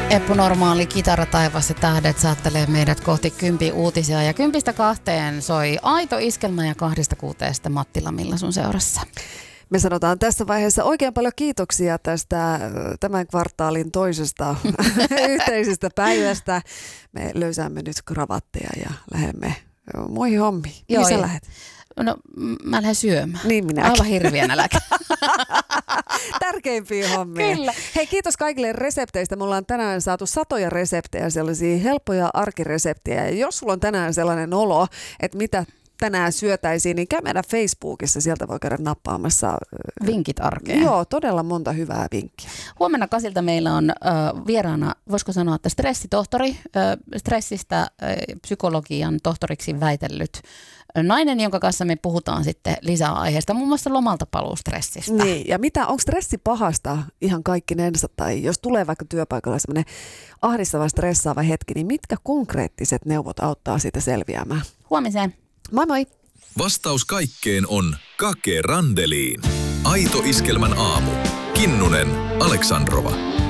Eppu Normaali, kitara taivas ja tähdet saattelee meidät kohti 10 uutisia. Ja 10-2 soi aito iskelmä ja 2-6 Matti Lamilla sun seurassa. Me sanotaan tässä vaiheessa oikein paljon kiitoksia tästä tämän kvartaalin toisesta yhteisestä päivästä. Me löysäämme nyt kravatteja ja lähdemme muihin hommiin. Mihin sä lähdet? No mä lähden syömään. Niin minäkin. Aivan hirviä nälkä. Tärkeimpiä hommia. Kyllä. Hei, kiitos kaikille resepteistä. Me ollaan tänään saatu satoja reseptejä, sellaisia helppoja arkireseptejä. Ja jos sulla on tänään sellainen olo, että mitä tänään syötäisiin, niin käy meidän Facebookissa. Sieltä voi käydä nappaamassa Vinkit arkeen. Joo, todella monta hyvää vinkkiä. Huomenna 8 meillä on vieraana, voisiko sanoa, että stressitohtori, stressistä psykologian tohtoriksi väitellyt nainen, jonka kanssa me puhutaan sitten lisää aiheesta, muun muassa lomalta paluustressistä. Niin, ja onko stressi pahasta ihan kaikkinensa, tai jos tulee vaikka työpaikalla sellainen ahdistava, stressaava hetki, niin mitkä konkreettiset neuvot auttaa siitä selviämään? Huomiseen. Moi moi! Vastaus kaikkeen on Kake Randeliin. Aito iskelmän aamu. Kinnunen, Aleksandrova.